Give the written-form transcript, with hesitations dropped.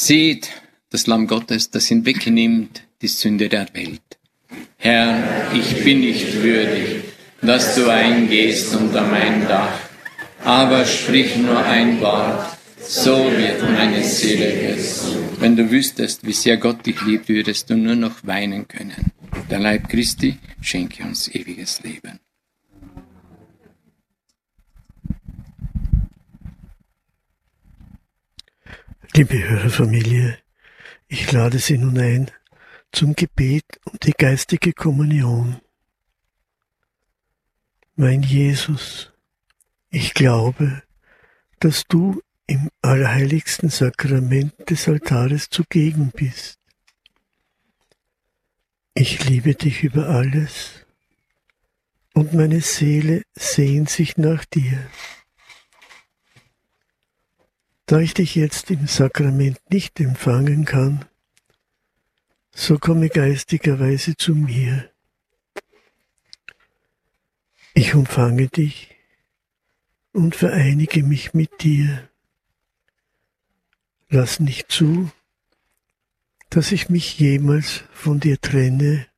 Seht, das Lamm Gottes, das hinwegnimmt die Sünde der Welt. Herr, ich bin nicht würdig, dass du eingehst unter mein Dach, aber sprich nur ein Wort, so wird meine Seele gesund. Wenn du wüsstest, wie sehr Gott dich liebt, würdest du nur noch weinen können. Der Leib Christi schenke uns ewiges Leben. Liebe Hörerfamilie, ich lade Sie nun ein zum Gebet und die geistige Kommunion. Mein Jesus, ich glaube, dass du im allerheiligsten Sakrament des Altares zugegen bist. Ich liebe dich über alles und meine Seele sehnt sich nach dir. Da ich dich jetzt im Sakrament nicht empfangen kann, so komme geistigerweise zu mir. Ich umfange dich und vereinige mich mit dir. Lass nicht zu, dass ich mich jemals von dir trenne